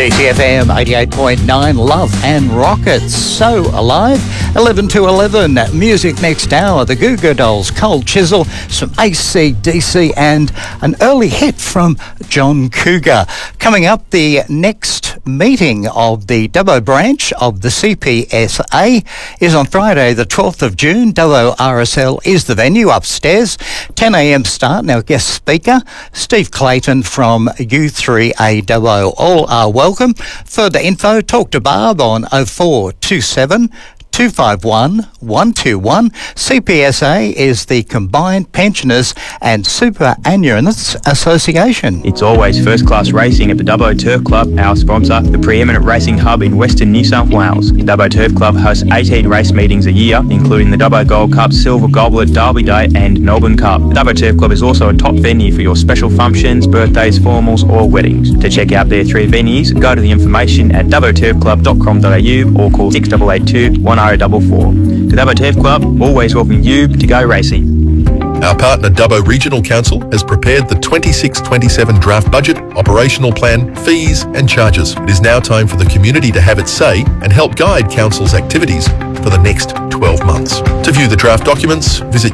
DCFM 88.9, Love and Rockets, so alive. 11 to 11, music next hour, the Goo Goo Dolls, Cold Chisel, some AC/DC and an early hit from John Cougar. Coming up, the next meeting of the Dubbo branch of the CPSA is on Friday the 12th of June. Dubbo RSL is the venue upstairs. 10 a.m. start. Now guest speaker, Steve Clayton from U3A Dubbo. All are welcome. Further info, talk to Barb on 0427 251 121. CPSA is the Combined Pensioners and Superannuants Association. It's always first-class racing at the Dubbo Turf Club, our sponsor, the preeminent racing hub in Western New South Wales. The Dubbo Turf Club hosts 18 race meetings a year, including the Dubbo Gold Cup, Silver Goblet, Derby Day and Melbourne Cup. The Dubbo Turf Club is also a top venue for your special functions, birthdays, formals or weddings. To check out their three venues, go to the information at dubboturfclub.com.au or call 6882 1044. The Dubbo Turf Club always welcome you to go racing. Our partner Dubbo Regional Council has prepared the 26-27 draft budget, operational plan, fees and charges. It is now time for the community to have its say and help guide Council's activities for the next 12 months. To view the draft documents, visit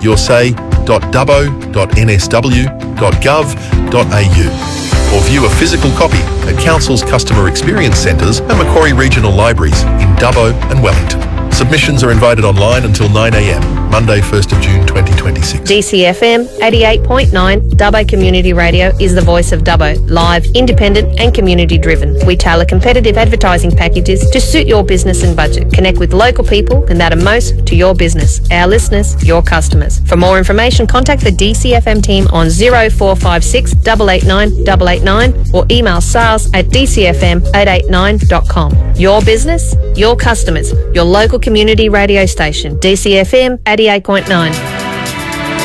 yoursay.dubbo.nsw.gov.au or view a physical copy at Council's Customer Experience Centres and Macquarie Regional Libraries in Dubbo and Wellington. Submissions are invited online until 9 a.m, Monday 1st of June 2026. DCFM 88.9 Dubbo Community Radio is the voice of Dubbo, live, independent and community driven. We tailor competitive advertising packages to suit your business and budget. Connect with local people that matter most to your business, our listeners, your customers. For more information, contact the DCFM team on 0456 889 889 or email sales@dcfm889.com. Your business, your customers, your local community radio station, DCFM 88.9.